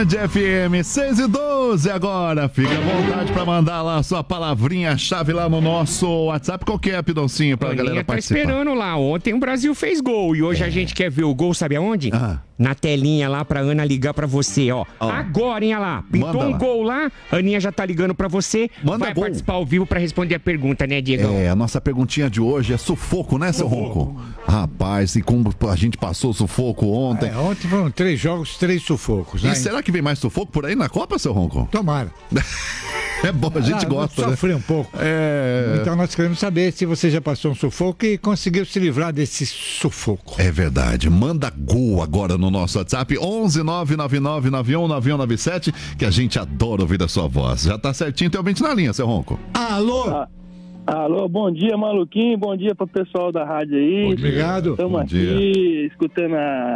FM 6:12 agora. Fica à vontade pra mandar lá a sua palavrinha-chave lá no nosso WhatsApp. Qual que é, Pidoncinho, pra galera participar? Tá esperando lá. Ontem o Brasil fez gol e hoje a gente quer ver o gol, sabe aonde? Na telinha lá pra Ana ligar pra você, ó. Agora, hein, olha lá. Pintou um gol lá, a Aninha já tá ligando pra você. Vai participar ao vivo pra responder a pergunta, né, Diegão? A nossa perguntinha de hoje é sufoco, né, seu Ronco? Rapaz, e como a gente passou sufoco ontem. Ontem foram 3 jogos, 3 sufocos. E será que vem mais sufoco por aí na Copa, seu Ronco? Tomara. É bom, a gente gosta, né? Sofrer um pouco. Então nós queremos saber se você já passou um sufoco e conseguiu se livrar desse sufoco. É verdade. Manda gol agora no nosso WhatsApp 11-999-919197, que a gente adora ouvir a sua voz. Já tá certinho, tem ouvinte na linha, seu Ronco. Alô? Alô, bom dia, maluquinho. Bom dia pro pessoal da rádio aí. Obrigado. Estamos aqui escutando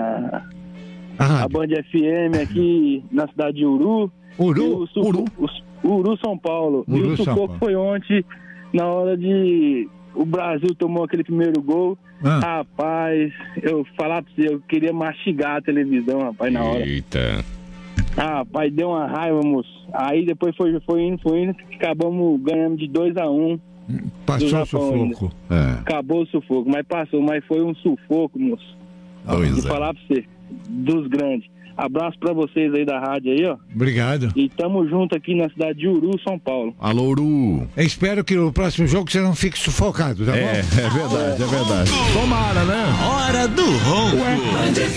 a Band FM aqui na cidade de Uru. Uru, São Paulo. Uru, e o São sufoco Paulo. foi ontem, na hora de o Brasil tomou aquele primeiro gol. Rapaz, eu falar pra você, eu queria mastigar a televisão, rapaz, na hora. Eita. Rapaz, deu uma raiva, moço. Aí depois foi indo, acabamos ganhando de 2-1. Passou o sufoco. Acabou o sufoco, mas passou, mas foi um sufoco, moço. Pois E falar pra você, dos grandes. Abraço pra vocês aí da rádio aí, ó. Obrigado. E tamo junto aqui na cidade de Uru, São Paulo. Alô, Uru. Eu espero que no próximo jogo você não fique sufocado, tá bom? É verdade, é verdade. Tomara, né? Hora do Ronco.